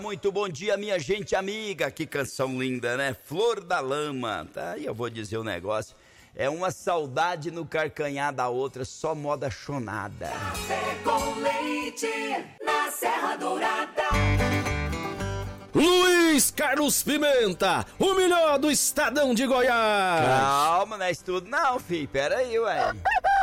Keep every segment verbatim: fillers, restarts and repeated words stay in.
Muito bom dia, minha gente amiga, que canção linda, né? Flor da Lama, tá? E eu vou dizer um negócio, é uma saudade no carcanhar da outra, só moda chonada. Café com leite, na Serra Dourada. Luiz Carlos Pimenta, o melhor do estadão de Goiás. Calma, não é isso tudo não, filho, pera aí, ué.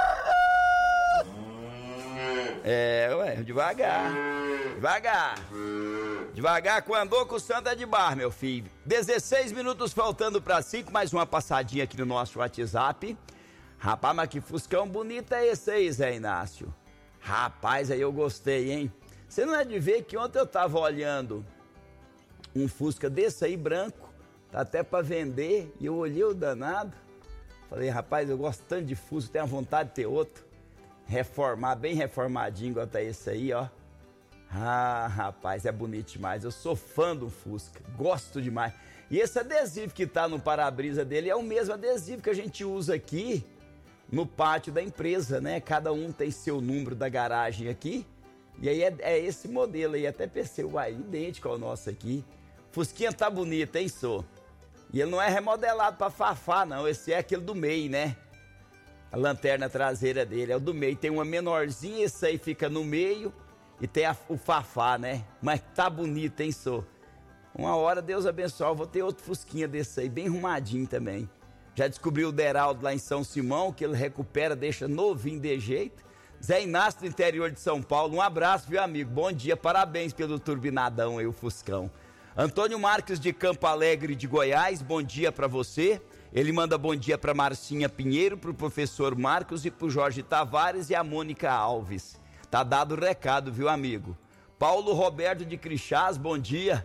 É, ué, devagar, devagar. Devagar, quando andou com o Santa de Bar, meu filho. dezesseis minutos faltando pra cinco, mais uma passadinha aqui no nosso WhatsApp. Rapaz, mas que fuscão bonito é esse aí, Zé Inácio? Rapaz, aí eu gostei, hein? Você não é de ver que ontem eu tava olhando um Fusca desse aí, branco, tá até pra vender, e eu olhei o danado. Falei, rapaz, eu gosto tanto de Fusca, tenho a vontade de ter outro. Reformar, bem reformadinho, igual tá esse aí, ó. Ah, rapaz, é bonito demais. Eu sou fã do Fusca, gosto demais. E esse adesivo que tá no para-brisa dele é o mesmo adesivo que a gente usa aqui no pátio da empresa, né? Cada um tem seu número da garagem aqui. E aí é, é esse modelo aí, até pensei, uai, idêntico ao nosso aqui. Fusquinha tá bonito, hein, sô? E ele não é remodelado pra Fafá, não. Esse é aquele do meio, né? A lanterna traseira dele é o do meio. Tem uma menorzinha, esse aí fica no meio. E tem a, o Fafá, né? Mas tá bonito, hein, sô? Uma hora, Deus abençoe, eu vou ter outro Fusquinha desse aí, bem arrumadinho também. Já descobri o Deraldo lá em São Simão, que ele recupera, deixa novinho de jeito. Zé Inácio do interior de São Paulo, um abraço, viu, amigo? Bom dia, parabéns pelo turbinadão aí, o Fuscão. Antônio Marques de Campo Alegre de Goiás, bom dia pra você. Ele manda bom dia pra Marcinha Pinheiro, pro professor Marcos e pro Jorge Tavares e a Mônica Alves. Tá dado o recado, viu, amigo? Paulo Roberto de Crixás, bom dia.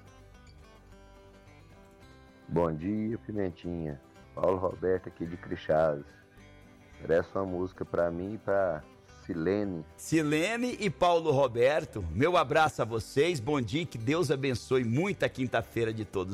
Bom dia, Pimentinha. Paulo Roberto aqui de Crixás. Presta uma música pra mim e pra Silene. Silene e Paulo Roberto, meu abraço a vocês, bom dia, que Deus abençoe muita quinta-feira de todos.